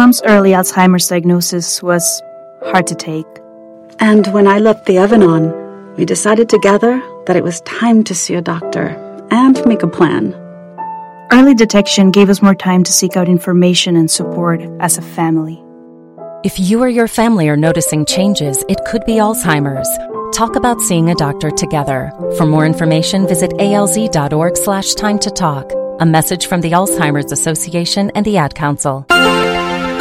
Mom's early Alzheimer's diagnosis was hard to take. And when I left the Evan-On, we decided together that it was time to see a doctor and make a plan. Early detection gave us more time to seek out information and support as a family. If you or your family are noticing changes, it could be Alzheimer's. Talk about seeing a doctor together. For more information, visit alz.org/time to talk. A message from the Alzheimer's Association and the Ad Council.